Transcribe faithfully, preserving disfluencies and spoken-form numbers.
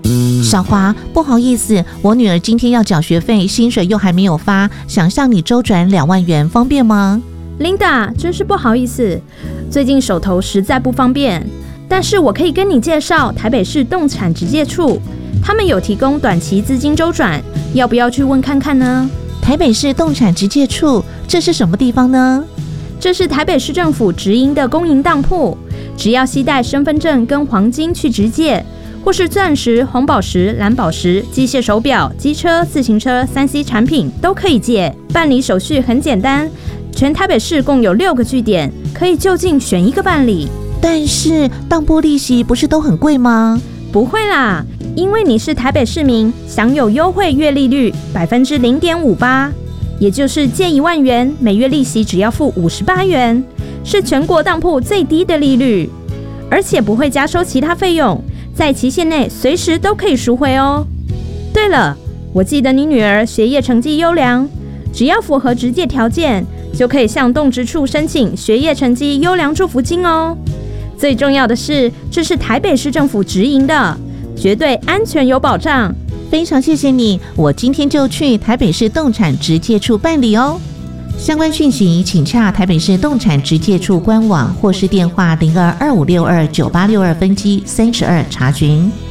小华，不好意思，我女儿今天要缴学费，薪水又还没有发，想向你周转两万元，方便吗？ Linda， 真是不好意思，最近手头实在不方便，但是我可以跟你介绍台北市动产直介处，他们有提供短期资金周转，要不要去问看看呢？ 台北市动产直介处，这是什么地方呢？ 这是台北市政府直营的公营当铺，只要携带身份证跟黄金去直借，或是钻石、红宝石、蓝宝石、机械手表、机车、自行车、三 C 产品都可以借，办理手续很简单。全台北市共有六个据点，可以就近选一个办理。 但是当铺利息不是都很贵吗？ 不会啦，因为你是台北市民，享有优惠月利率百分之零点五八，也就是借一万元，每月利息只要付五十八元，是全国当铺最低的利率，而且不会加收其他费用，在期限内随时都可以赎回哦。对了，我记得你女儿学业成绩优良，只要符合直借条件，就可以向动职处申请学业成绩优良祝福金哦。最重要的是，这是台北市政府直营的，绝对安全有保障。 非常谢谢你，我今天就去台北市动产直介处办理哦。相关讯息请洽台北市动产直介处官网或是电话零二二五六二九八六二分机三十二查询。